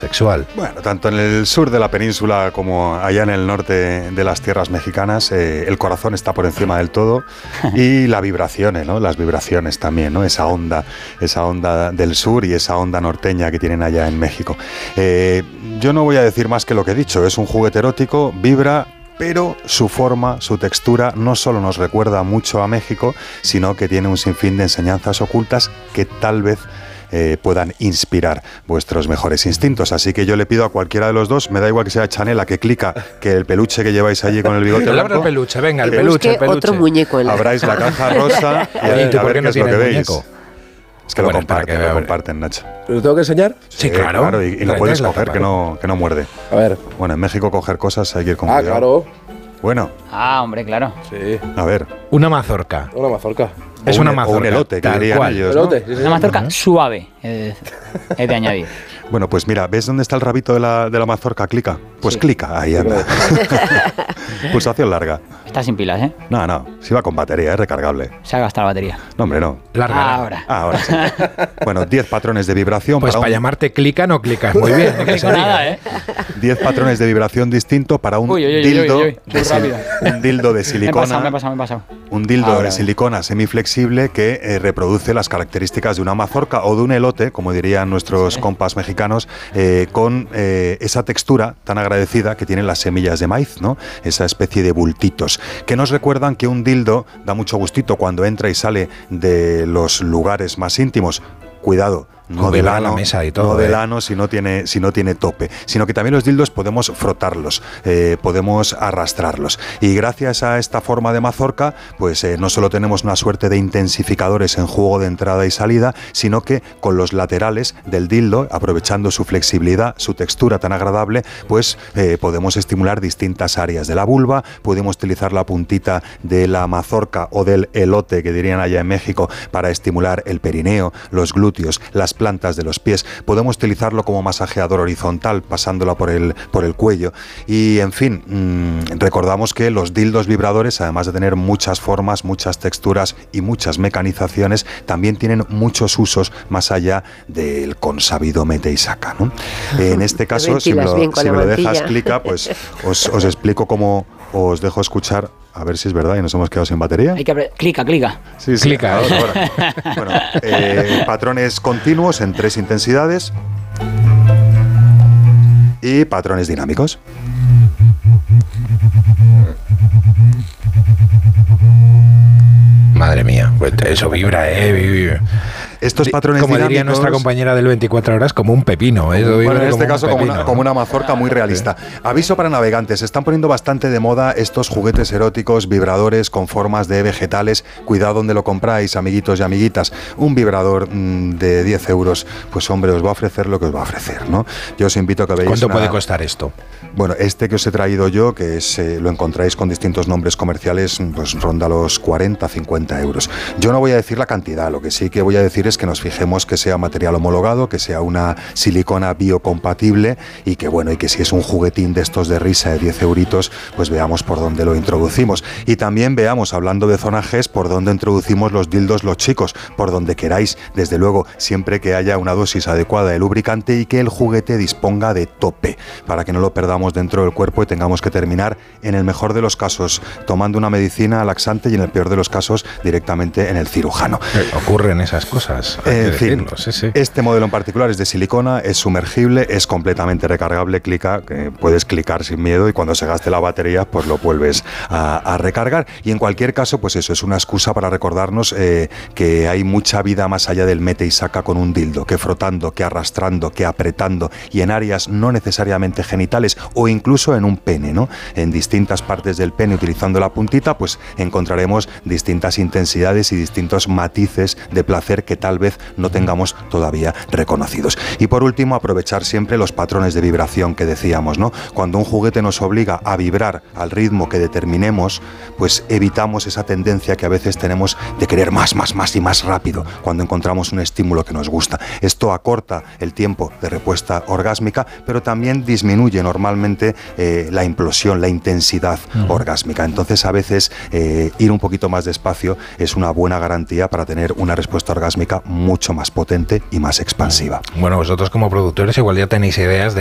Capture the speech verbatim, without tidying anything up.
sexual. Bueno, tanto en el sur de la península como allá en el norte de las tierras mexicanas, eh, el corazón está por encima del todo y las vibraciones, ¿no? Las vibraciones también, ¿no? Esa onda, esa onda del sur y esa onda norteña que tienen allá en México. Eh, yo no voy a decir más que lo que he dicho, es un juguete erótico, vibra, pero su forma, su textura no solo nos recuerda mucho a México, sino que tiene un sinfín de enseñanzas ocultas que tal vez Eh, puedan inspirar vuestros mejores instintos. Así que yo le pido a cualquiera de los dos, me da igual que sea Chanela, que clica, que el peluche que lleváis allí con el bigote blanco. blanco. El peluche, venga, el peluche, el peluche. Otro muñeco en la... Abráis la caja rosa y a, Oye, ¿tú a por ver qué qué no es lo que tienes veis. muñeco? Es que Bueno, lo comparten, que lo ver. comparten, Nacho. ¿Lo tengo que enseñar? Sí, claro. claro, y, y lo puedes coger, que no, que no muerde. A ver. Bueno, en México coger cosas hay que ir con Ah, cuidado. claro. Bueno, Ah, hombre, claro. Sí. a ver. Una mazorca. Una mazorca. Es O una un- o mazorca. un elote, que tal dirían cual. ellos, ¿no? Elote, sí, sí. Una mazorca suave, es, es de añadir. Bueno, pues mira, ¿ves dónde está el rabito de la, de la mazorca? Clica. Pues Sí. clica, ahí anda. Pulsación larga. Está sin pilas, ¿eh? No, no, si va con batería, es recargable. Se ha gastado la batería. No, hombre, no. Larga. Ahora. Ah, ahora sí. Bueno, diez patrones de vibración. Pues para para un- llamarte clica no clicas muy bien. No que se clico diga. nada, ¿eh? diez patrones de vibración distinto para un Uy, uy, uy, dildo uy, uy, de muy sil- rápido. un dildo de Me he silicona. pasado, me he pasado, me he pasado. Un dildo Ahora. de silicona semiflexible que eh, reproduce las características de una mazorca o de un elote, como dirían nuestros Sí. compas mexicanos, eh, con eh, esa textura tan agradecida que tienen las semillas de maíz, ¿no? Esa especie de bultitos, que nos recuerdan que un dildo da mucho gustito cuando entra y sale de los lugares más íntimos. Cuidado. No Con del vibrar la ano, mesa y todo, no del ¿eh? ano si no tiene, si no tiene tope, sino que también los dildos podemos frotarlos, eh, podemos arrastrarlos. Y gracias a esta forma de mazorca, pues eh, no solo tenemos una suerte de intensificadores en juego de entrada y salida, sino que con los laterales del dildo, aprovechando su flexibilidad, su textura tan agradable, pues eh, podemos estimular distintas áreas de la vulva, podemos utilizar la puntita de la mazorca o del elote, que dirían allá en México, para estimular el perineo, los glúteos, las plantas de los pies, podemos utilizarlo como masajeador horizontal, pasándolo por el, por el cuello. Y en fin, mmm, recordamos que los dildos vibradores, además de tener muchas formas, muchas texturas y muchas mecanizaciones, también tienen muchos usos más allá del consabido mete y saca, ¿no? En este caso, si me lo, si me lo dejas, clica, pues os, os explico cómo os dejo escuchar, a ver si es verdad y nos hemos quedado sin batería. Hay que apre- clica, clica. Sí, sí, Clica, ahora, ¿eh? ahora. Bueno, eh, patrones continuos en tres intensidades y patrones dinámicos. Madre mía, pues eso vibra, eh. vibra. Estos Di- patrones como dinámicos, diría nuestra compañera del veinticuatro horas, como un pepino. ¿eh? Eso bueno, vibra en este como un caso como pepino, una, ¿no? como una mazorca muy realista. Aviso para navegantes, se están poniendo bastante de moda estos juguetes eróticos, vibradores con formas de vegetales. Cuidado donde lo compráis, amiguitos y amiguitas. Un vibrador mmm, de diez euros, pues hombre, os va a ofrecer lo que os va a ofrecer, ¿no? Yo os invito a que veáis ¿Cuánto una- puede costar esto? Bueno, este que os he traído yo, que es, eh, lo encontráis con distintos nombres comerciales, pues ronda los cuarenta a cincuenta euros. Yo no voy a decir la cantidad, lo que sí que voy a decir es que nos fijemos que sea material homologado, que sea una silicona biocompatible y que bueno, y que si es un juguetín de estos de risa de diez euritos, pues veamos por dónde lo introducimos. Y también veamos, hablando de zona G, por dónde introducimos los dildos los chicos, por donde queráis, desde luego, siempre que haya una dosis adecuada de lubricante y que el juguete disponga de tope, para que no lo perdamos dentro del cuerpo y tengamos que terminar, en el mejor de los casos, tomando una medicina laxante y en el peor de los casos, directamente en el cirujano. Eh, ocurren esas cosas. hay que En fin, decirlo, sí, sí. este modelo en particular es de silicona, es sumergible, es completamente recargable, clica, que puedes clicar sin miedo y cuando se gaste la batería pues lo vuelves a, a recargar. Y en cualquier caso, pues eso es una excusa para recordarnos eh, que hay mucha vida más allá del mete y saca con un dildo, que frotando, que arrastrando, que apretando y en áreas no necesariamente genitales o incluso en un pene, ¿no? En distintas partes del pene utilizando la puntita, pues encontraremos distintas intensidades y distintos matices de placer que tal vez no tengamos todavía reconocidos. Y por último, aprovechar siempre los patrones de vibración que decíamos, ¿no? Cuando un juguete nos obliga a vibrar al ritmo que determinemos, pues evitamos esa tendencia que a veces tenemos de querer más, más, más y más rápido cuando encontramos un estímulo que nos gusta. Esto acorta el tiempo de respuesta orgásmica, pero también disminuye normalmente eh, la implosión, la intensidad uh-huh. orgásmica. Entonces, a veces eh, ir un poquito más despacio es una buena garantía para tener una respuesta orgásmica música mucho más potente y más expansiva. Bueno, vosotros como productores igual ya tenéis ideas de